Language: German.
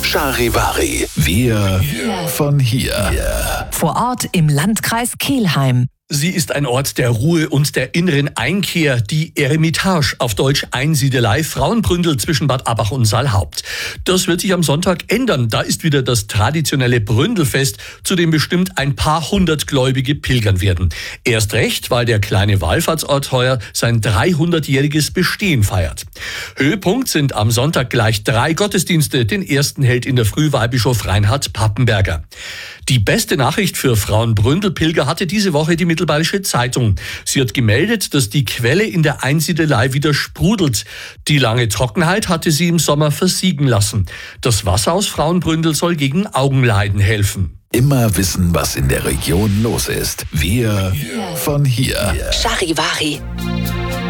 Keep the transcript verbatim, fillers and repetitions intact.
Charivari. Wir von hier. Vor Ort im Landkreis Kelheim. Sie ist ein Ort der Ruhe und der inneren Einkehr, die Eremitage, auf Deutsch Einsiedelei Frauenbründel zwischen Bad Abbach und Saalhaupt. Das wird sich am Sonntag ändern. Da ist wieder das traditionelle Bründelfest, zu dem bestimmt ein paar hundert Gläubige pilgern werden. Erst recht, weil der kleine Wallfahrtsort heuer sein dreihundertjähriges Bestehen feiert. Höhepunkt sind am Sonntag gleich drei Gottesdienste. Den ersten hält in der Früh Weihbischof Reinhard Pappenberger. Die beste Nachricht für Frauenbründelpilger hatte diese Woche die Mittelbayerische Zeitung. Sie hat gemeldet, dass die Quelle in der Einsiedelei wieder sprudelt. Die lange Trockenheit hatte sie im Sommer versiegen lassen. Das Wasser aus Frauenbründel soll gegen Augenleiden helfen. Immer wissen, was in der Region los ist. Wir von hier. Charivari.